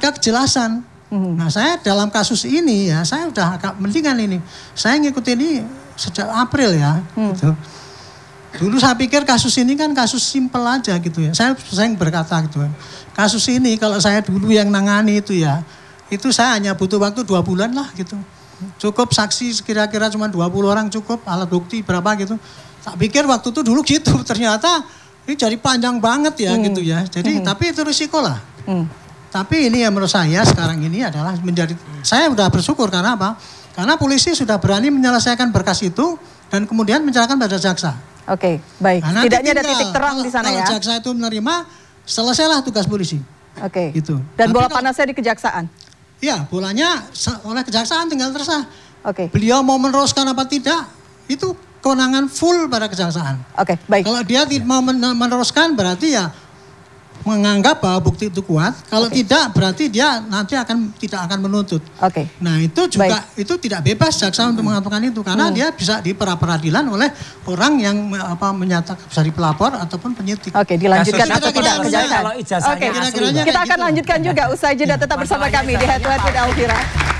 ada kejelasan. Nah saya dalam kasus ini ya saya udah agak mendingan ini. Saya ngikutin ini sejak April ya. Gitu. Dulu saya pikir kasus ini kan kasus simpel aja gitu ya. Saya berkata gitu ya. Kasus ini kalau saya dulu yang nangani itu ya. Itu saya hanya butuh waktu 2 bulan lah gitu. Cukup saksi kira-kira cuma 20 orang cukup. Alat bukti berapa gitu. Tak pikir waktu itu dulu gitu. Ternyata ini jadi panjang banget ya gitu ya. Jadi tapi itu risiko lah. Tapi ini yang menurut saya sekarang ini adalah menjadi, saya sudah bersyukur karena apa? Karena polisi sudah berani menyelesaikan berkas itu dan kemudian menyerahkan pada jaksa. Oke, baik. Nah, setidaknya ada titik terang di sana ya. Kalau jaksa itu menerima, selesailah tugas polisi. Oke. Gitu. Dan bola panasnya di kejaksaan? Iya, bolanya oleh kejaksaan tinggal terserah. Oke. Beliau mau meneruskan apa tidak, itu kewenangan full pada kejaksaan. Oke, baik. Kalau dia mau meneruskan berarti ya menganggap bahwa bukti itu kuat. Kalau tidak berarti dia nanti tidak akan menuntut. Oke. Nah itu juga itu tidak bebas jaksa untuk mengatakan itu karena dia bisa di peradilan oleh orang yang menyatakan dari pelapor ataupun penyidik. Oke, dilanjutkan atau tidak kejaksaan. Kalau ijazahnya Oke, kita akan lanjutkan juga usai jeda, tetap bersama kami di Head to Head with Elvira.